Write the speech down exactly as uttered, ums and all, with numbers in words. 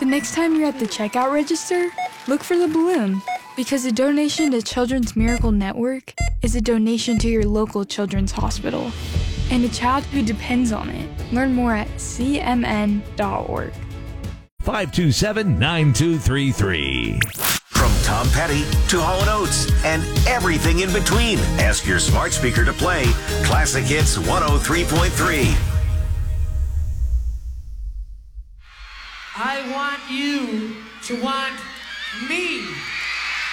The next time you're at the checkout register, look for the balloon. Because a donation to Children's Miracle Network is a donation to your local children's hospital and a child who depends on it. Learn more at c m n dot org. five two seven, nine two three three. From Tom Petty to Hall and Oates and everything in between. Ask your smart speaker to play Classic Hits one oh three point three. I want you to want me.